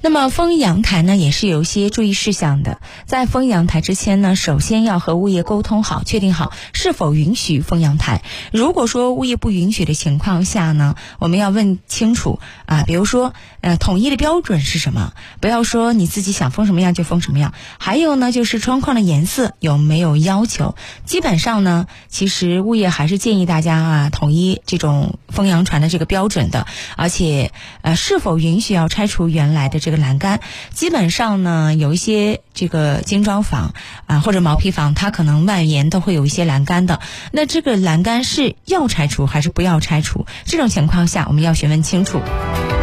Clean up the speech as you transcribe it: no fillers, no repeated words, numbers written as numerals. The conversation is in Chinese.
那么封阳台呢也是有一些注意事项的，在封阳台之前呢，首先要和物业沟通好，确定好是否允许封阳台。如果说物业不允许的情况下呢，我们要问清楚比如说统一的标准是什么，不要说你自己想封什么样就封什么样。还有呢就是窗框的颜色有没有要求，基本上呢其实物业还是建议大家统一这种封阳船的这个标准的，而且是否允许要拆除原来的这个栏杆。基本上呢有一些这个精装房或者毛坯房，它可能外沿都会有一些栏杆的，那这个栏杆是要拆除还是不要拆除，这种情况下我们要询问清楚。